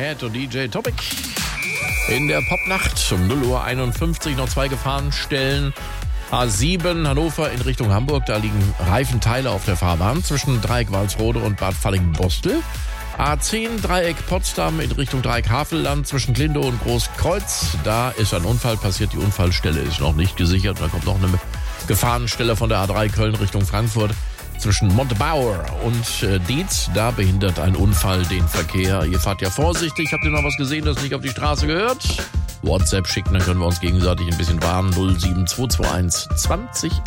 Head und DJ Topic. In der Popnacht um 0:51 Uhr noch 2 Gefahrenstellen. A7 Hannover in Richtung Hamburg, da liegen Reifenteile auf der Fahrbahn zwischen Dreieck Walsrode und Bad Falling-Bostel. A10 Dreieck Potsdam in Richtung Dreieck Havelland zwischen Glindow und Großkreuz. Da ist ein Unfall passiert, die Unfallstelle ist noch nicht gesichert. Da kommt noch eine Gefahrenstelle von der A3 Köln Richtung Frankfurt zwischen Montabaur und Dietz. Da behindert ein Unfall den Verkehr. Ihr fahrt ja vorsichtig. Habt ihr noch was gesehen, das nicht auf die Straße gehört? WhatsApp schicken, dann können wir uns gegenseitig ein bisschen warnen. 07221 20